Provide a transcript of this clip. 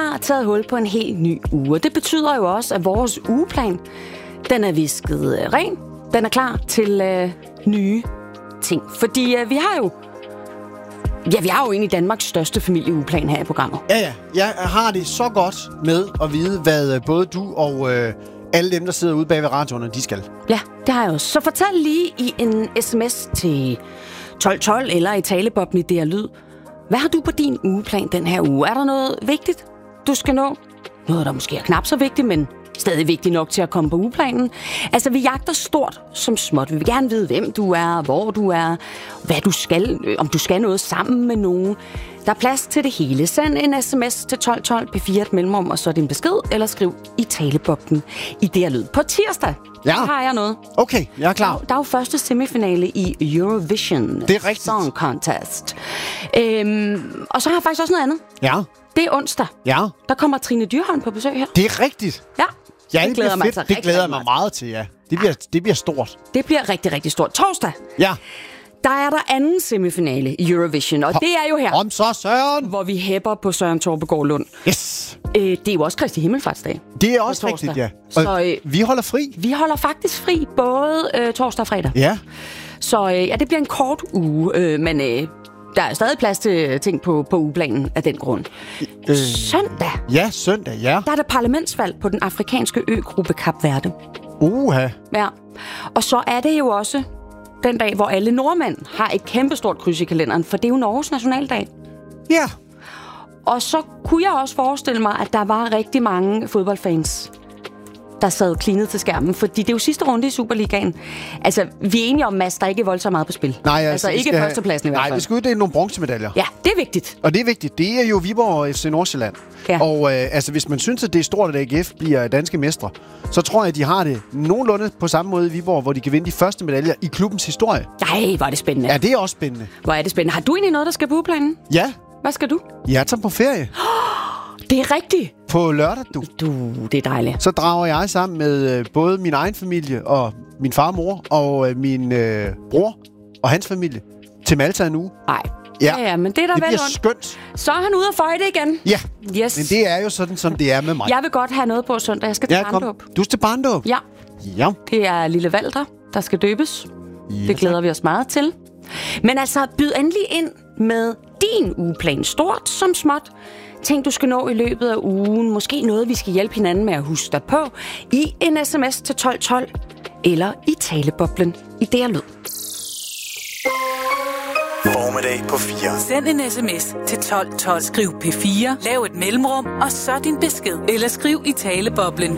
har taget hul på en helt ny uge. Det betyder jo også, at vores ugeplan, den er visket ren. Den er klar til nye ting. Fordi vi har jo egentlig Danmarks største familieugeplan her i programmet. Ja. Jeg har det så godt med at vide, hvad både du og alle dem, der sidder ude bag ved radioerne, de skal. Ja, det har jeg også. Så fortæl lige i en sms til 1212 eller i talebobben i DR Lyd. Hvad har du på din ugeplan den her uge? Er der noget vigtigt, du skal nå? Noget, der måske er knap så vigtigt, men stadig vigtigt nok til at komme på ugeplanen. Altså, vi jagter stort som småt. Vi vil gerne vide, hvem du er, hvor du er, hvad du skal, om du skal noget sammen med nogen. Der er plads til det hele. Send en sms til 1212 P4 et mellemrum, og så din besked, eller skriv i talebobben i DR Lyd. På tirsdag, der har jeg noget. Okay, jeg er klar. Der er jo første semifinale i Eurovision. Det er rigtigt. Song Contest. Og så har jeg faktisk også noget andet. Ja. Det er onsdag. Ja. Der kommer Trine Dyrholm på besøg her. Det er rigtigt. Ja. Ja, det glæder mig altså det glæder jeg mig meget til, ja. Det bliver stort. Det bliver rigtig, rigtig stort. Torsdag. Ja. Der er der anden semifinale i Eurovision, og det er jo her. Om så Søren! Hvor vi hæpper på Søren Torbegaard Lund. Yes! Det er jo også Kristi Himmelfartsdag. Det er også rigtigt, ja. Og så, vi holder fri. Vi holder faktisk fri både torsdag og fredag. Ja. Så det bliver en kort uge, men der er stadig plads til ting på ugeplanen af den grund. Søndag. Ja, søndag, ja. Der er der parlamentsvalg på den afrikanske øgruppe Kap Verde. Uha. Ja. Og så er det jo også den dag, hvor alle nordmænd har et kæmpestort kryds i kalenderen, for det er jo Norges nationaldag. Ja. Og så kunne jeg også forestille mig, at der var rigtig mange fodboldfans, der sad klinet til skærmen, fordi det er jo sidste runde i Superligaen. Altså, vi er enige om, Mads, der ikke er voldsomt meget på spil. Nej, altså ikke førstepladsen i hvert fald. Nej, vi skal uddele nogle bronzemedaljer. Ja, det er vigtigt. Og det er vigtigt. Det er jo Viborg og FC Nordsjælland. Ja. Og hvis man synes, at det er stort, at AGF bliver danske mestre, så tror jeg, at de har det nogenlunde på samme måde i Viborg, hvor de kan vinde de første medaljer i klubbens historie. Nej, hvor er det spændende. Ja, det er også spændende. Hvor er det spændende. Har du egentlig noget, der skal på ugeplanen? Ja. Hvad skal du? Jeg tager på ferie. Det er rigtigt. På lørdag, du. Det er dejligt. Så drager jeg sammen med både min egen familie og min far og mor og min bror og hans familie til Malta en uge. Nej. Ja, men det er der det vel bliver skønt. Så er han ude og føje det igen. Ja, yes. Men det er jo sådan, som det er med mig. Jeg vil godt have noget på søndag. Jeg skal til barndåb. Du skal til barndåb? Ja. Ja. Det er lille Walter, der skal døbes. Ja, det glæder vi os meget til. Men altså, byd endelig ind med din ugeplan. Stort som småt. Ting, du skal nå i løbet af ugen. Måske noget, vi skal hjælpe hinanden med at huske dig på. I en sms til 1212. Eller i taleboblen i DR Lyd. Formiddag på 4. Send en sms til 1212. Skriv P4. Lav et mellemrum, og så din besked. Eller skriv i taleboblen